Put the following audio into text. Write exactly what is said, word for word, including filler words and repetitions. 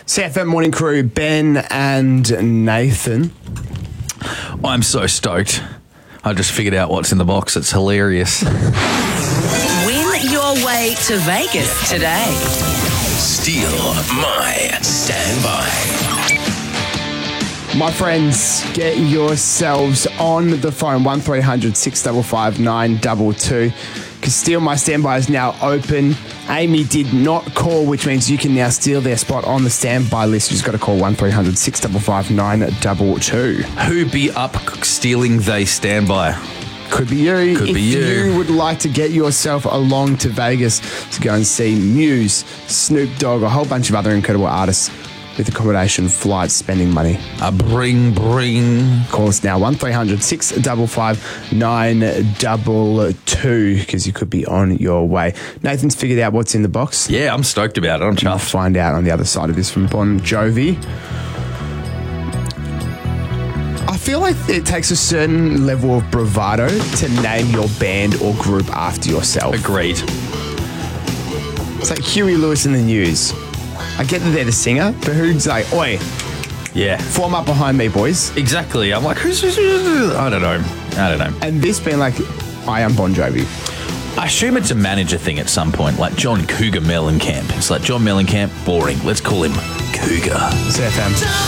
C F M Morning Crew, Ben and Nathan. I'm so stoked. I just figured out what's in the box. It's hilarious. Win your way to Vegas today. Steal my standby. My friends, get yourselves on the phone, one three hundred six five five nine two two, because Steal My Standby is now open. Amy did not call, which means you can now steal their spot on the standby list. You just got to call one three hundred six five five nine two two. Who be up stealing they standby? Could be you. Could if be you. you would like to get yourself along to Vegas to go and see Muse, Snoop Dogg, a whole bunch of other incredible artists with accommodation, flights, spending money. A bring, bring. Call us now, one three hundred six five five nine two two, because you could be on your way. Nathan's figured out what's in the box. Yeah, I'm stoked about it. I'm I'll chuffed. find out on the other side of this from Bon Jovi. I feel like it takes a certain level of bravado to name your band or group after yourself. Agreed. It's like Huey Lewis and the News. I get that they're the singer, but who's like, oi, Yeah. form up behind me, boys. Exactly. I'm like, who's, who's, who's I don't know. I don't know. And this being like, I am Bon Jovi. I assume it's a manager thing at some point, like John Cougar Mellencamp. It's like John Mellencamp, boring. Let's call him Cougar. C F M.